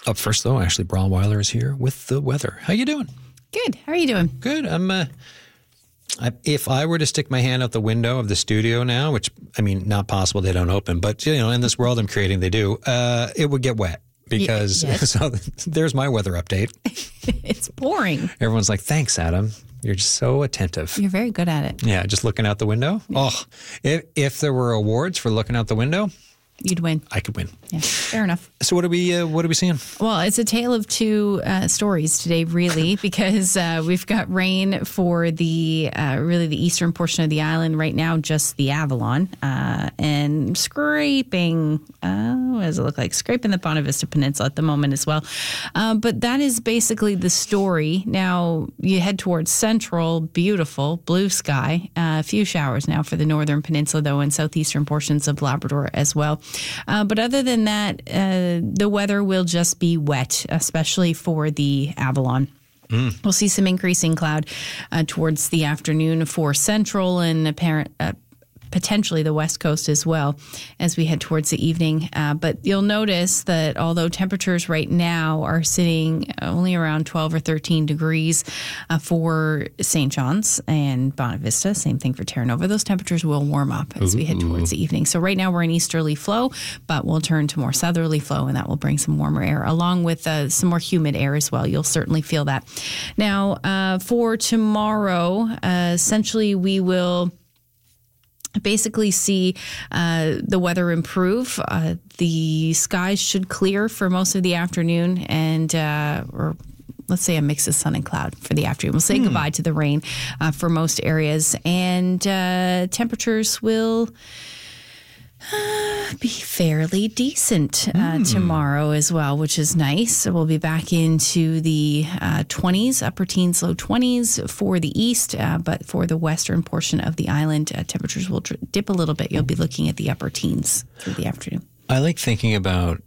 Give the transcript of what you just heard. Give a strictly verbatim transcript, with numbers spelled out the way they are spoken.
Up first, though, Ashley Brawlweiler is here with the weather. How you doing? Good. How are you doing? Good. I'm. Uh, I, if I were to stick my hand out the window of the studio now, which, I mean, not possible, they don't open, but, you know, in this world I'm creating, they do, uh, it would get wet because, Y- yes. so there's my weather update. It's pouring. Everyone's like, thanks, Adam. You're just so attentive. You're very good at it. Yeah, just looking out the window. Yeah. Oh, if, if there were awards for looking out the window, you'd win. I could win. Yeah, fair enough. So what are we uh, what are we seeing? Well, it's a tale of two uh, stories today, really, because uh, we've got rain for the uh, really the eastern portion of the island right now, just the Avalon, uh, and scraping. Uh, what does it look like? Scraping the Bonavista Vista Peninsula at the moment as well. Uh, but that is basically the story. Now you head towards central, beautiful blue sky. Uh, a few showers now for the northern peninsula, though, and southeastern portions of Labrador as well. Uh, but other than that, uh, the weather will just be wet, especially for the Avalon. Mm. We'll see some increasing cloud uh, towards the afternoon for central and apparent. Uh, potentially the west coast as well as we head towards the evening. Uh, but you'll notice that although temperatures right now are sitting only around twelve or thirteen degrees uh, for Saint John's and Bonavista, same thing for Terra Nova, those temperatures will warm up as we head towards the evening. So right now we're in easterly flow, but we'll turn to more southerly flow, and that will bring some warmer air along with uh, some more humid air as well. You'll certainly feel that. Now, uh, for tomorrow, uh, essentially we will basically see uh, the weather improve. Uh, the skies should clear for most of the afternoon, and uh, or let's say a mix of sun and cloud for the afternoon. We'll say hmm. goodbye to the rain uh, for most areas, and uh, temperatures will Uh, be fairly decent uh, mm. tomorrow as well, which is nice. So we'll be back into the uh, twenties, upper teens, low twenties for the east, uh, but for the western portion of the island, uh, temperatures will dip a little bit. You'll be looking at the upper teens through the afternoon. I like thinking about